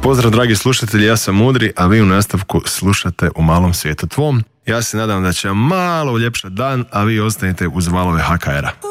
Pozdrav dragi slušatelji, ja sam Mudri, a vi u nastavku slušate U malom svijetu tvom. Ja se nadam da će vam malo uljepšati dan, a vi ostanite uz valove HKR-a.